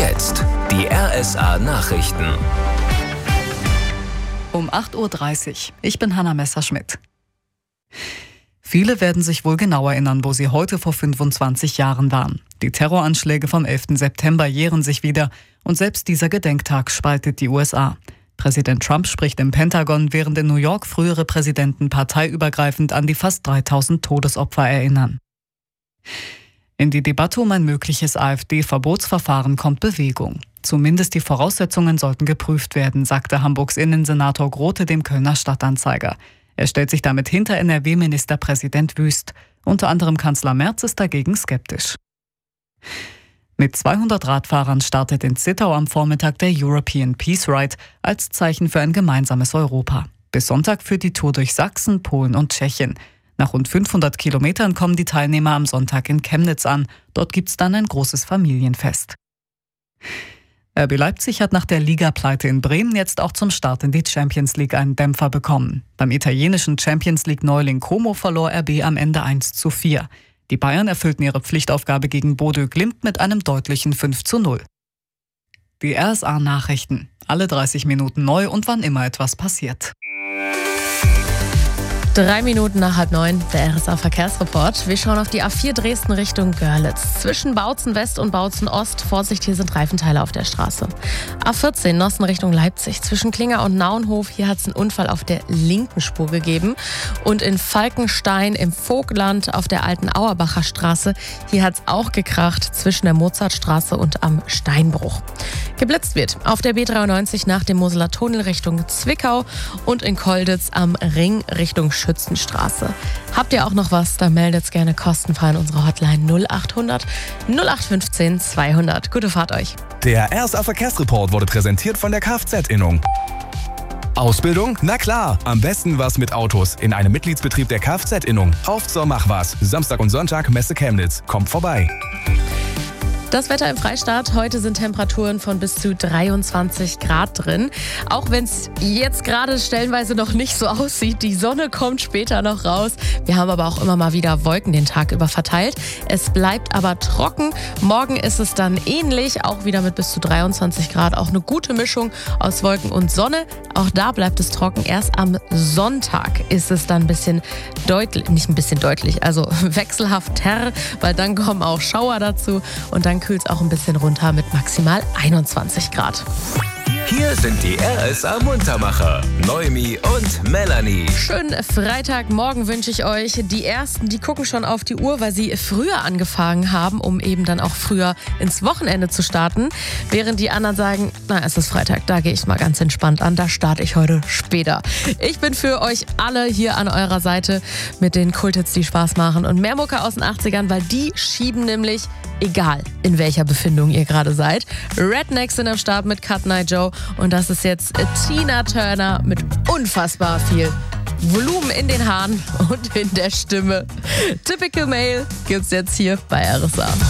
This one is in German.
jetzt die RSA Nachrichten. Um 8:30 Uhr. Ich bin Hannah Messerschmidt. Viele werden sich wohl genau erinnern, wo sie heute vor 25 Jahren waren. Die Terroranschläge vom 11. September jähren sich wieder und selbst dieser Gedenktag spaltet die USA. Präsident Trump spricht im Pentagon, während in New York frühere Präsidenten parteiübergreifend an die fast 3000 Todesopfer erinnern. In die Debatte um ein mögliches AfD-Verbotsverfahren kommt Bewegung. Zumindest die Voraussetzungen sollten geprüft werden, sagte Hamburgs Innensenator Grote dem Kölner Stadtanzeiger. Er stellt sich damit hinter NRW-Ministerpräsident Wüst. Unter anderem Kanzler Merz ist dagegen skeptisch. Mit 200 Radfahrern startet in Zittau am Vormittag der European Peace Ride als Zeichen für ein gemeinsames Europa. Bis Sonntag führt die Tour durch Sachsen, Polen und Tschechien. Nach rund 500 Kilometern kommen die Teilnehmer am Sonntag in Chemnitz an. Dort gibt's dann ein großes Familienfest. RB Leipzig hat nach der Ligapleite in Bremen jetzt auch zum Start in die Champions League einen Dämpfer bekommen. Beim italienischen Champions League-Neuling Como verlor RB am Ende 1:4. Die Bayern erfüllten ihre Pflichtaufgabe gegen Bodø Glimt mit einem deutlichen 5:0. Die RSA-Nachrichten. Alle 30 Minuten neu und wann immer etwas passiert. 3 Minuten nach 8:30, der RSA-Verkehrsreport. Wir schauen auf die A4 Dresden Richtung Görlitz. Zwischen Bautzen West und Bautzen Ost, Vorsicht, hier sind Reifenteile auf der Straße. A14 Nossen Richtung Leipzig. Zwischen Klinger und Naunhof, hier hat es einen Unfall auf der linken Spur gegeben. Und in Falkenstein im Vogtland auf der alten Auerbacher Straße, hier hat es auch gekracht zwischen der Mozartstraße und am Steinbruch. Geblitzt wird auf der B93 nach dem Moseler Tunnel Richtung Zwickau und in Kolditz am Ring Richtung Schützenstraße. Habt ihr auch noch was, dann meldet's gerne kostenfrei an unsere Hotline 0800 0815 200. Gute Fahrt euch. Der RSA Verkehrsreport wurde präsentiert von der Kfz-Innung. Ausbildung? Na klar, am besten was mit Autos in einem Mitgliedsbetrieb der Kfz-Innung. Auf zur Machwas. Samstag und Sonntag Messe Chemnitz. Kommt vorbei. Das Wetter im Freistaat. Heute sind Temperaturen von bis zu 23 Grad drin. Auch wenn es jetzt gerade stellenweise noch nicht so aussieht. Die Sonne kommt später noch raus. Wir haben aber auch immer mal wieder Wolken den Tag über verteilt. Es bleibt aber trocken. Morgen ist es dann ähnlich. Auch wieder mit bis zu 23 Grad. Auch eine gute Mischung aus Wolken und Sonne. Auch da bleibt es trocken. Erst am Sonntag ist es dann ein bisschen deutlich, nicht ein bisschen deutlich, also wechselhafter, weil dann kommen auch Schauer dazu und dann kühlt es auch ein bisschen runter mit maximal 21 Grad. Hier sind die RSA Muntermacher, Noemi und Melanie. Schönen Freitagmorgen wünsche ich euch. Die Ersten, die gucken schon auf die Uhr, weil sie früher angefangen haben, um eben dann auch früher ins Wochenende zu starten. Während die anderen sagen, na, es ist Freitag, da gehe ich mal ganz entspannt an, da starte ich heute später. Ich bin für euch alle hier an eurer Seite mit den Kulthits, die Spaß machen und mehr Mucke aus den 80ern, weil die schieben nämlich, egal in welcher Befindung ihr gerade seid. Rednecks sind am Start mit Cut Night Joe. Und das ist jetzt Tina Turner mit unfassbar viel Volumen in den Haaren und in der Stimme. Typical Male gibt's jetzt hier bei RSA.